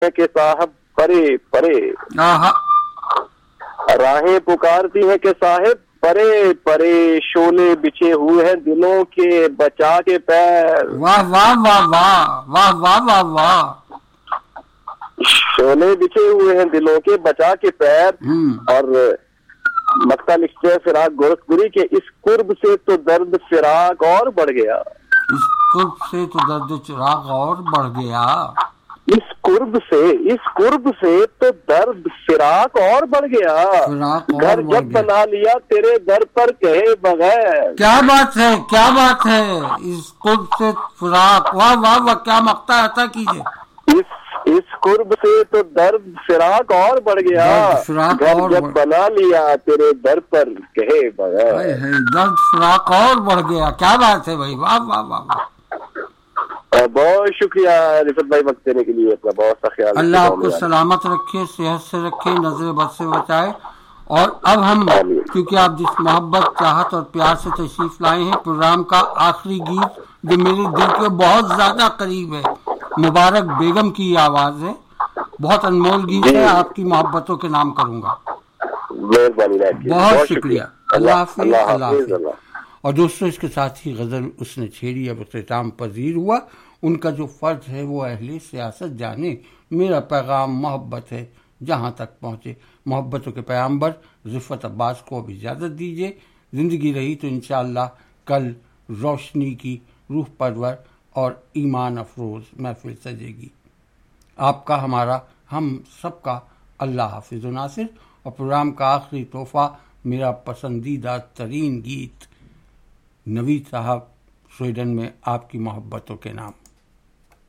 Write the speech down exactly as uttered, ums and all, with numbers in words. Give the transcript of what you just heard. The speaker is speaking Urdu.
کہ صاحب پرے پرے، راہیں پکارتی ہیں کہ صاحب پرے پرے، شولے بچھے ہوئے ہیں دلوں کے بچا کے پیر. واہ واہ واہ واہ واہ واہ واہ واہ. شولے بچھے ہوئے ہیں دلوں کے بچا کے پیر. اور مکتا لکھتے ہیں فراق گورکھپوری کے اس قرب سے تو درد فراق اور بڑھ گیا. اس قرب سے تو درد چراغ اور بڑھ گیا. اس قرب سے اس قرب سے تو درد فراق اور بڑھ گیا. گھر جب بنا لیا تیرے در پر کہے بغیر. کیا بات ہے کیا بات ہے. اس قرب سے فراق، واہ واہ واہ، کیا مقطع عطا کیجیے. اس اس قرب سے تو درد فراق اور بڑھ گیا. گھر جب بنا لیا تیرے در پر کہے بغیر. درد فراق اور بڑھ گیا. کیا بات ہے بھائی، واہ واہ واہ واہ. بہت شکریہ رفت بھائی وقت دینے کے لیے. اپنا بہت سا خیال. اللہ آپ کو سلامت رکھے، صحت سے رکھے، نظر بد سے بچائے. اور اب ہم کیونکہ آپ جس محبت، چاہت اور پیار سے تشریف لائے ہیں، پروگرام کا آخری گیت جو میرے دل کے بہت زیادہ قریب ہے، مبارک بیگم کی آواز ہے. بہت انمول گیت ہے، آپ کی محبتوں کے نام کروں گا. بہت شکریہ. اللہ حافظ. اللہ حافظ. اور دوستوں، اس کے ساتھ ہی غزل اس نے چھیڑی اب اختتام پذیر ہوا. ان کا جو فرض ہے وہ اہل سیاست جانے، میرا پیغام محبت ہے جہاں تک پہنچے. محبتوں کے پیامبر رفت عباس کو اب اجازت دیجیے. زندگی رہی تو انشاءاللہ کل روشنی کی روح پرور اور ایمان افروز محفل سجے گی. آپ کا، ہمارا، ہم سب کا اللہ حافظ و ناصر. اور پروگرام کا آخری تحفہ میرا پسندیدہ ترین گیت، نوید صاحب سویڈن میں آپ کی محبتوں کے نام.